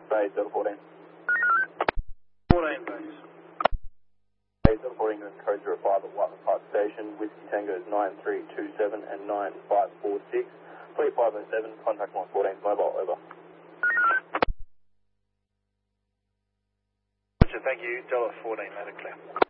Bay 014. 14, please. Bay 014 is code 05 at Whiteman Park Station. Whiskey Tango is 9327 and 9546. Fleet 507, contact 114 mobile, over. Thank you, Delta 14, let it clear.